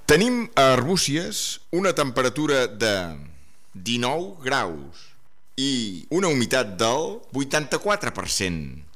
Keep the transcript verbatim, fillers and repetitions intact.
Tenim a Arbúcies una temperatura de dinou graus i una humitat del vuitanta-quatre per cent.